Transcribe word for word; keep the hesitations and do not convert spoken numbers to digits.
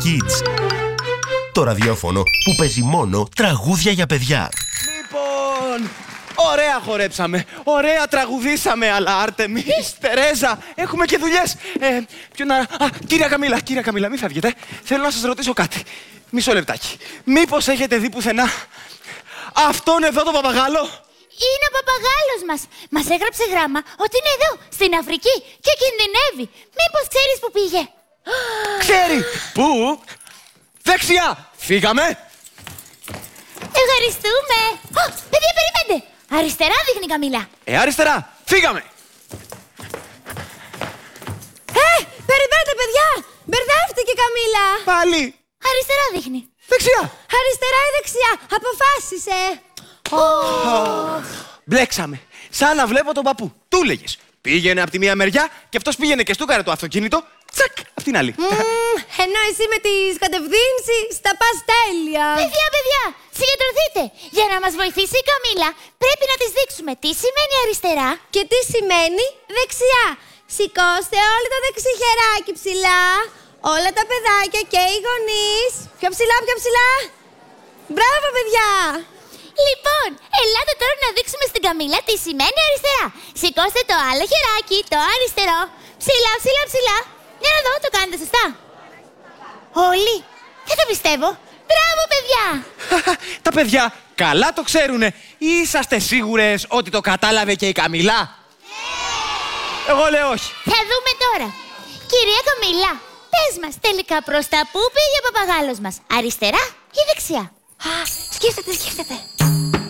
Kids. Το ραδιόφωνο που παίζει μόνο τραγούδια για παιδιά. Λοιπόν, ωραία χορέψαμε, ωραία τραγουδήσαμε, αλλά Άρτεμις, Τερέζα, έχουμε και δουλειές. Ε, ποιο να... Α, κύρια Καμίλα, κύρια Καμίλα, μην φεύγετε. Θέλω να σας ρωτήσω κάτι. Μισό λεπτάκι. Μήπως έχετε δει πουθενά αυτόν εδώ τον παπαγάλο? Είναι ο παπαγάλος μας. Μας έγραψε γράμμα ότι είναι εδώ, στην Αφρική και κινδυνεύει. Μήπως ξέρεις που πήγε? Ξέρει! Πού? Δεξιά! Φύγαμε! Ευχαριστούμε! Ω, παιδιά, περιμένετε! Αριστερά δείχνει η Καμίλα. Ε, αριστερά! Φύγαμε! Ε, περιμένετε, παιδιά! Μπερδεύτηκε η Καμίλα! Πάλι! Αριστερά δείχνει. Δεξιά! Αριστερά ή δεξιά! Αποφάσισε! Μπλέξαμε. Σαν να βλέπω τον παππού. Του λέγες. Πήγαινε από τη μία μεριά και αυτός πήγαινε και στούκαρε το αυτοκίνητο. Τσακ! Απ' την άλλη. Μμμ, ενώ εσύ με τις κατευθύνσεις τα πας τέλεια. Παιδιά, παιδιά, συγκεντρωθείτε. Για να μας βοηθήσει η Καμίλα, πρέπει να της δείξουμε τι σημαίνει αριστερά. Και τι σημαίνει δεξιά. Σηκώστε όλο το δεξιχεράκι ψηλά. Όλα τα παιδάκια και οι γονείς. Πιο ψηλά, πιο ψηλά. Μπράβο, παιδιά. Λοιπόν, ελάτε τώρα να δείξουμε στην Καμίλα τι σημαίνει αριστερά. Σηκώστε το άλλο χεράκι, το αριστερό. Ψηλά, ψηλά, ψηλά. Για να δω, το κάνετε σωστά. Όλοι. Δεν το πιστεύω. Μπράβο, παιδιά. Τα παιδιά καλά το ξέρουνε. Είσαστε σίγουρες ότι το κατάλαβε και η Καμίλα? Εγώ λέω όχι. Θα δούμε τώρα. Κυρία Καμίλα, πες μας τελικά προς τα πού πήγε ο παπαγάλος μας. Αριστερά ή δεξιά? Α, σκέφτεται, σκέφτεται.